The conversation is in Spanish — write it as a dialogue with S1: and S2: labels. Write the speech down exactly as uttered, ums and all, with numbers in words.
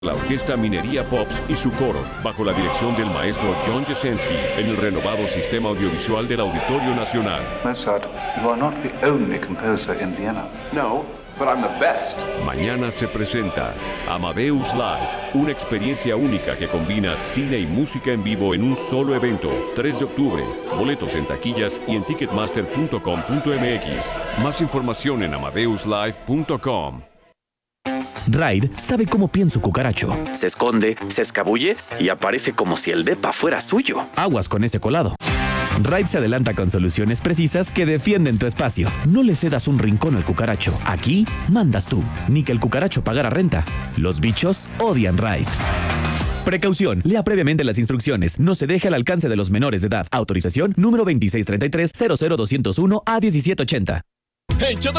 S1: La orquesta Minería Pops y su coro, bajo la dirección del maestro John Jasenski, en el renovado sistema audiovisual del Auditorio Nacional.
S2: Mozart, you are not the only composer in Vienna.
S3: No, but I'm the best.
S1: Mañana se presenta Amadeus Live, una experiencia única que combina cine y música en vivo en un solo evento. tres de octubre. Boletos en taquillas y en ticketmaster punto com punto m x. Más información en amadeus live punto com.
S4: Raid sabe cómo piensa un cucaracho.
S5: Se esconde, se escabulle y aparece como si el depa fuera suyo.
S4: Aguas con ese colado. Raid se adelanta con soluciones precisas que defienden tu espacio. No le cedas un rincón al cucaracho. Aquí mandas tú. Ni que el cucaracho pagara renta. Los bichos odian Raid. Precaución. Lea previamente las instrucciones. No se deje al alcance de los menores de edad. Autorización número veintiséis treinta y tres cero cero dos cero uno a diecisiete ochenta.
S6: En